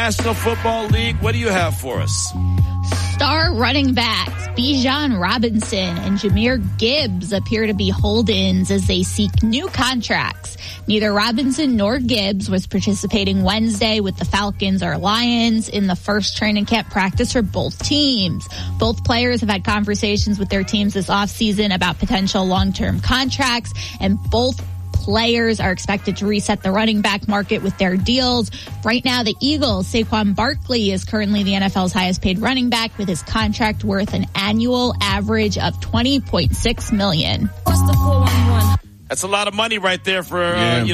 National Football League, what do you have for us? Star running backs Bijan Robinson and Jahmyr Gibbs appear to be hold-ins as they seek new contracts. Neither Robinson nor Gibbs was participating Wednesday with the Falcons or Lions in the first training camp practice for both teams. Both players have had conversations with their teams this offseason about potential long-term contracts, and both players are expected to reset the running back market with their deals. Right now, the Eagles' Saquon Barkley is currently the NFL's highest paid running back, with his contract worth an annual average of $20.6 million. That's a lot of money right there for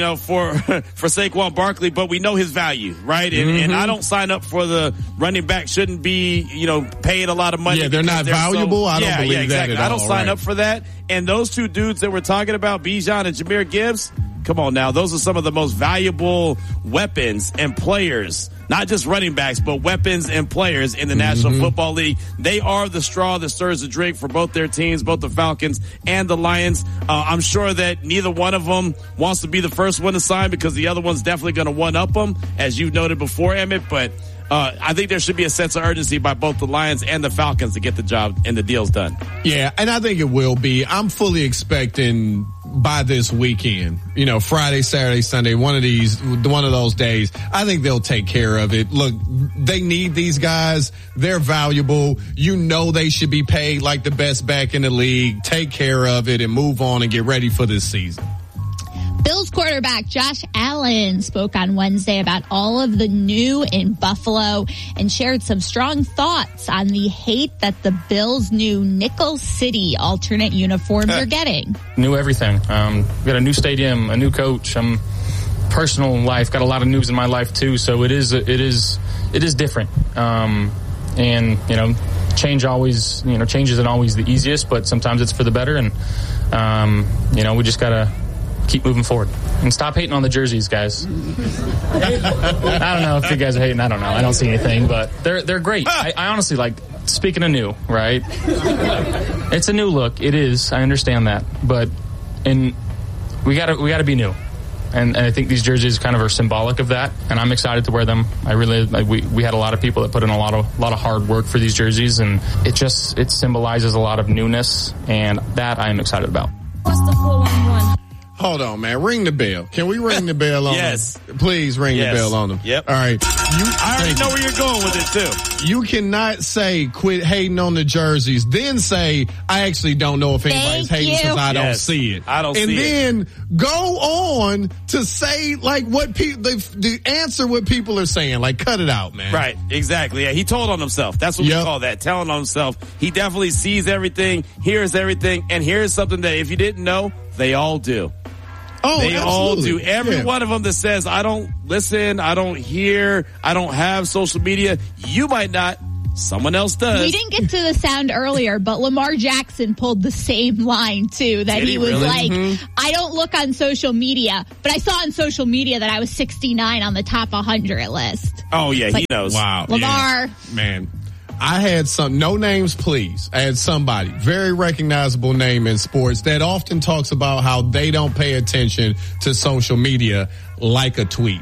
Saquon Barkley, but we know his value, right? And I don't sign up for the running back shouldn't be, paid a lot of money. Yeah, they're not valuable. I don't believe exactly. that at all. I don't sign up for that. And those two dudes that we're talking about, Bijan and Jahmyr Gibbs, come on now. Those are some of the most valuable weapons and players, not just running backs, but weapons and players in the National Football League. They are the straw that stirs the drink for both their teams, both the Falcons and the Lions. I'm sure that neither one of them wants to be the first one to sign because the other one's definitely going to one-up them, as you've noted before, Emmett. But I think there should be a sense of urgency by both the Lions and the Falcons to get the job and the deals done. Yeah, and I think it will be. I'm fully expecting by this weekend, Friday, Saturday, Sunday, one of those days, I think they'll take care of it. Look, they need these guys. They're valuable. They should be paid like the best back in the league. Take care of it and move on and get ready for this season. Bills quarterback Josh Allen spoke on Wednesday about all of the new in Buffalo and shared some strong thoughts on the hate that the Bills' new Nickel City alternate uniforms are getting. New everything. We got a new stadium, a new coach. Personal life, got a lot of news in my life too, so it is different. And change isn't always the easiest, but sometimes it's for the better. And we just gotta keep moving forward and stop hating on the jerseys, guys. I don't know if you guys are hating. I don't know. I don't see anything, but they're great. I honestly speaking of new, right? It's a new look. It is. I understand that, but we gotta be new. And I think these jerseys kind of are symbolic of that, and I'm excited to wear them. We had a lot of people that put in a lot of hard work for these jerseys, and it symbolizes a lot of newness, and that I am excited about. What's the 411? Hold on, man. Ring the bell. Can we ring the bell on yes. them? Please ring the bell on them. Yep. All right. I already know where you're going with it, too. You cannot say quit hating on the jerseys, then say, I actually don't know if anybody's hating because I don't see it. I don't see it. And then go on to say, what people, the answer what people are saying. Cut it out, man. Right. Exactly. Yeah. He told on himself. That's what we call that. Telling on himself. He definitely sees everything, hears everything, and here's something that if you didn't know, they all do. Oh, they absolutely. all do. Every one of them that says, I don't listen, I don't hear, I don't have social media. You might not. Someone else does. We didn't get to the sound earlier, but Lamar Jackson pulled the same line, too, that he was really? I don't look on social media, but I saw on social media that I was 69 on the top 100 list. Oh, yeah, he knows. Wow. Lamar. Yeah. Man. I had no names, please. I had somebody, very recognizable name in sports that often talks about how they don't pay attention to social media like a tweet.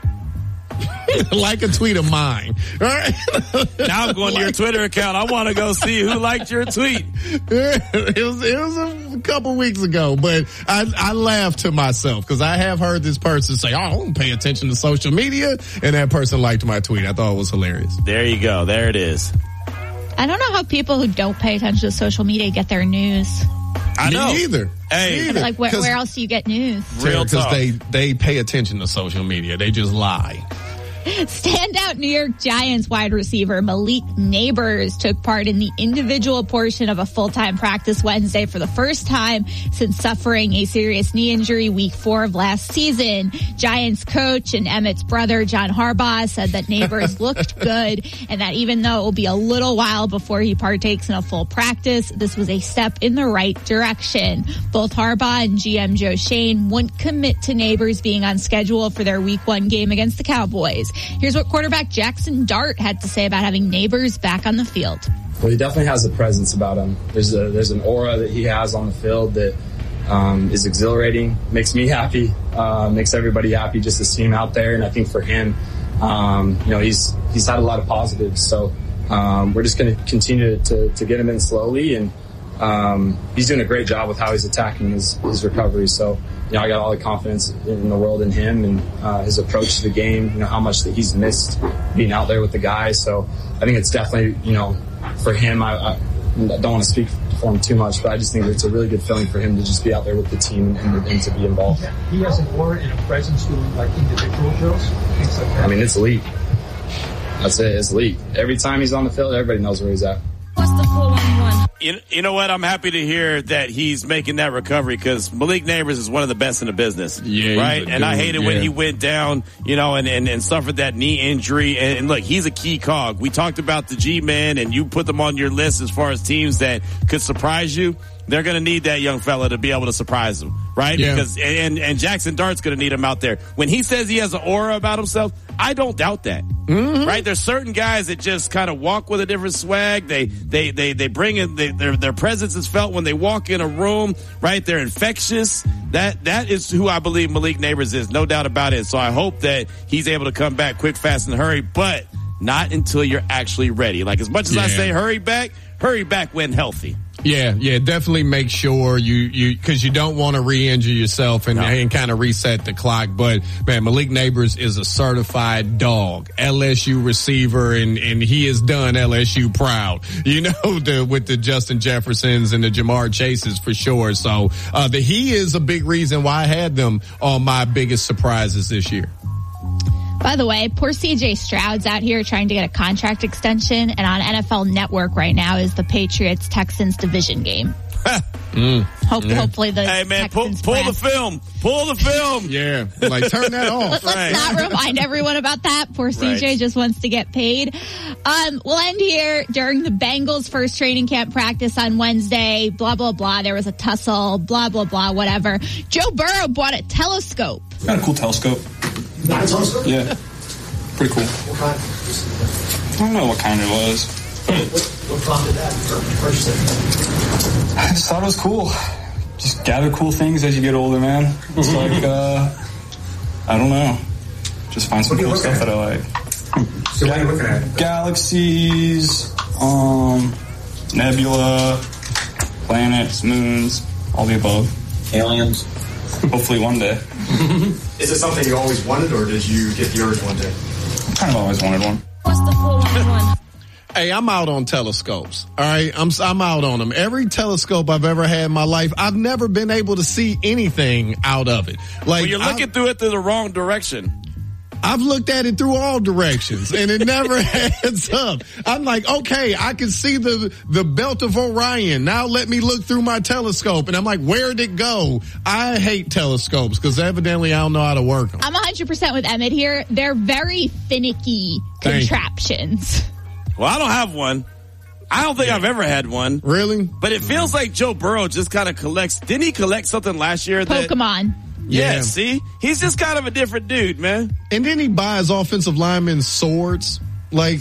Like a tweet of mine. All right? Now I'm going to your Twitter account. I want to go see who liked your tweet. It was a couple weeks ago, but I laughed to myself because I have heard this person say, I don't pay attention to social media, and that person liked my tweet. I thought it was hilarious. There you go. There it is. I don't know how people who don't pay attention to social media get their news. I know. Me either. Hey. Where else do you get news? Real talk. Because they pay attention to social media. They just lie. Standout New York Giants wide receiver Malik Neighbors took part in the individual portion of a full-time practice Wednesday for the first time since suffering a serious knee injury week 4 of last season. Giants coach and Emmett's brother John Harbaugh said that Neighbors looked good and that even though it will be a little while before he partakes in a full practice, this was a step in the right direction. Both Harbaugh and GM Joe Shane wouldn't commit to Neighbors being on schedule for their week 1 game against the Cowboys. Here's what quarterback Jackson Dart had to say about having Neighbors back on the field. Well, he definitely has a presence about him. There's an aura that he has on the field that is exhilarating, makes me happy, makes everybody happy just to see him out there. And I think for him, He's had a lot of positives. So we're just going to continue to get him in slowly, and he's doing a great job with how he's attacking his recovery. So, I got all the confidence in the world in him and his approach to the game, how much that he's missed being out there with the guys. So I think it's definitely, for him, I don't want to speak for him too much, but I just think it's a really good feeling for him to just be out there with the team and to be involved. He has an aura and a presence doing like individual drills, things like that. I mean, it's elite. That's it. It's elite. Every time he's on the field, everybody knows where he's at. What's the 411? You know what? I'm happy to hear that he's making that recovery, because Malik Neighbors is one of the best in the business. Yeah, right? And I hated when he went down, and suffered that knee injury. And look, he's a key cog. We talked about the G-men, and you put them on your list as far as teams that could surprise you. They're going to need that young fella to be able to surprise them, right? Yeah. Because and Jackson Dart's going to need him out there. When he says he has an aura about himself, I don't doubt that. Mm-hmm. Right? There's certain guys that just kind of walk with a different swag. They bring in their presence is felt when they walk in a room, right? They're infectious. That is who I believe Malik Neighbors is, no doubt about it. So I hope that he's able to come back quick, fast, and hurry, but not until you're actually ready. Like, as much as I say hurry back when healthy. Yeah, definitely make sure because you don't want to re-injure yourself and kind of reset the clock. But man, Malik Neighbors is a certified dog, LSU receiver, and he has done LSU proud, with the Justin Jeffersons and the Jamar Chases for sure. So, he is a big reason why I had them on my biggest surprises this year. By the way, poor CJ Stroud's out here trying to get a contract extension, and on NFL Network right now is the Patriots-Texans division game. Hopefully the Hey man, pull the film. Yeah, like turn that off. Let's not remind everyone about that. Poor CJ just wants to get paid. We'll end here. During the Bengals' first training camp practice on Wednesday, blah, blah, blah. There was a tussle, blah, blah, blah, whatever. Joe Burrow bought a telescope. Got a cool telescope. Not a telescope? Yeah. Pretty cool. What kind? I don't know what kind it was. What prompted that for purchasing? I just thought it was cool. Just gather cool things as you get older, man. It's like, I don't know. Just find some cool stuff that I like. So what are you looking at? Galaxies, nebula, planets, moons, all the above. Aliens. Hopefully one day. Is it something you always wanted, or did you get the urge one day? I kind of always wanted one. What's the 411? Hey, I'm out on telescopes. All right, I'm out on them. Every telescope I've ever had in my life, I've never been able to see anything out of it. Like, you're looking through it through the wrong direction. I've looked at it through all directions, and it never adds up. I'm like, okay, I can see the belt of Orion. Now let me look through my telescope. And I'm like, where'd it go? I hate telescopes because evidently I don't know how to work them. I'm 100% with Emmett here. They're very finicky contraptions. Well, I don't have one. I don't think I've ever had one. Really? But it feels like Joe Burrow just kind of collects. Didn't he collect something last year? Pokemon. Yeah, see? He's just kind of a different dude, man. And then he buys offensive linemen swords. Like,